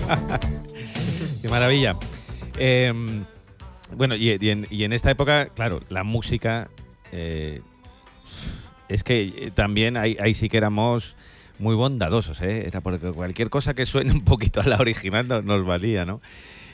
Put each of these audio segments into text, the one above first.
Qué maravilla. Bueno, y en esta época, claro, la música... es que también ahí sí que éramos muy bondadosos, ¿eh? Era porque cualquier cosa que suene un poquito a la original nos valía, ¿no?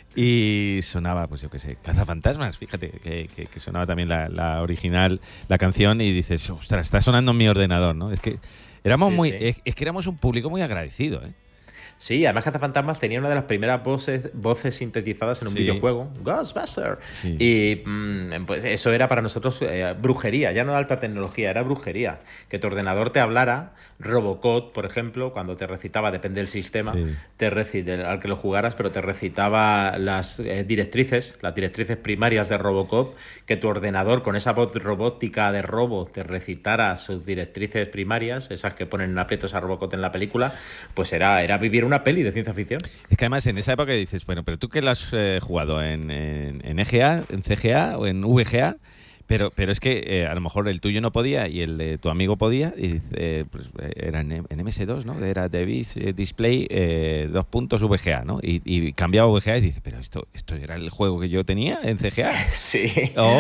Y sonaba, pues yo qué sé, Cazafantasmas, fíjate, que sonaba también la original, la canción, y dices, ostras, está sonando en mi ordenador, ¿no? Es que éramos es que éramos un público muy agradecido, ¿eh? Sí, además Cazafantasmas tenía una de las primeras voces sintetizadas en un videojuego, Ghostbuster. Sí. Y pues eso era para nosotros brujería, ya no alta tecnología, era brujería. Que tu ordenador te hablara, Robocop, por ejemplo, cuando te recitaba, depende del sistema, al que lo jugaras, pero te recitaba las directrices primarias de Robocop, que tu ordenador con esa voz robótica de robo te recitara sus directrices primarias, esas que ponen en aprietos a Robocop en la película, pues era vivir una peli de ciencia ficción. Es que además en esa época dices, bueno, pero tú que lo has jugado en EGA, en CGA o en VGA, pero es que a lo mejor el tuyo no podía y el de tu amigo podía, y pues era en MS2, ¿no? Era David Display 2 puntos VGA, ¿no? Y cambiaba VGA y dices, pero esto era el juego que yo tenía en CGA. Sí.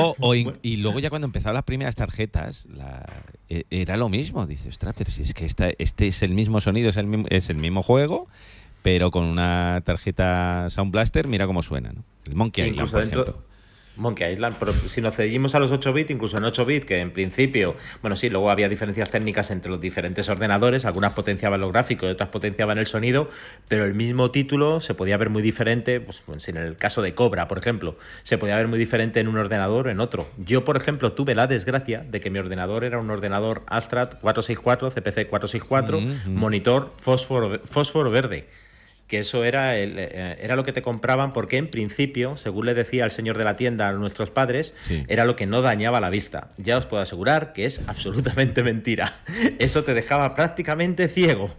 Y luego ya cuando empezaron las primeras tarjetas, era lo mismo. Dices, ostras, pero si es que este es el mismo sonido, es el mismo juego, pero con una tarjeta Sound Blaster, mira cómo suena, ¿no? El Monkey Island, por ejemplo. Monkey Island, pero si nos cedimos a los 8 bits, incluso en 8 bits, que en principio, bueno, sí, luego había diferencias técnicas entre los diferentes ordenadores, algunas potenciaban los gráficos y otras potenciaban el sonido, pero el mismo título se podía ver muy diferente, pues en el caso de Cobra, por ejemplo, se podía ver muy diferente en un ordenador o en otro. Yo, por ejemplo, tuve la desgracia de que mi ordenador era un ordenador Amstrad 464, CPC 464, monitor fósforo verde. Que eso era lo que te compraban, porque en principio, según le decía el señor de la tienda a nuestros padres, era lo que no dañaba la vista. Ya os puedo asegurar que es absolutamente mentira. Eso te dejaba prácticamente ciego.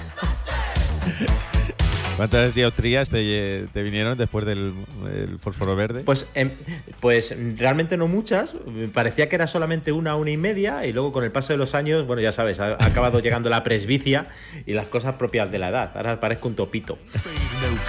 ¿Cuántas dioptrías te vinieron después del fósforo verde? Pues realmente no muchas. Parecía que era solamente una y media, y luego con el paso de los años, bueno, ya sabes, ha acabado llegando la presbicia y las cosas propias de la edad. Ahora parezco un topito.